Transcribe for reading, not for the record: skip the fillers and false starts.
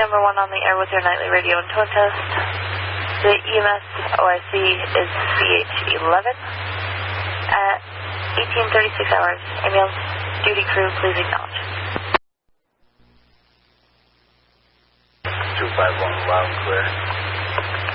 Number 1 on the air with your nightly radio and tone test. The EMS OIC is CH11 at 18:36 hours. Ambulance duty crew, please acknowledge. 251 loud and clear.